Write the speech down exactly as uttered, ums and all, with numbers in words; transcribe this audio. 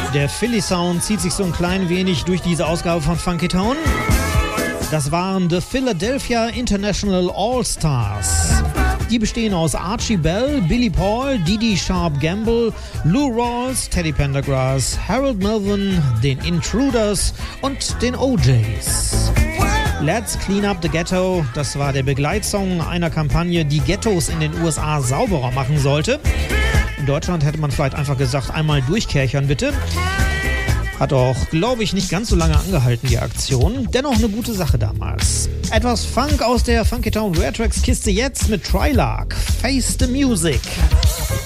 Der Philly Sound zieht sich so ein klein wenig durch diese Ausgabe von Funky Town. Das waren The Philadelphia International All-Stars. Die bestehen aus Archie Bell, Billy Paul, Didi Sharp Gamble, Lou Rawls, Teddy Pendergrass, Harold Melvin, den Intruders und den O Js. Let's Clean Up the Ghetto, das war der Begleitsong einer Kampagne, die Ghettos in den U S A sauberer machen sollte. In Deutschland hätte man vielleicht einfach gesagt, einmal durchkerchern bitte. Hat auch, glaube ich, nicht ganz so lange angehalten, die Aktion. Dennoch eine gute Sache damals. Etwas Funk aus der Funky Town Rare Tracks Kiste jetzt mit Trilark. Face the Music.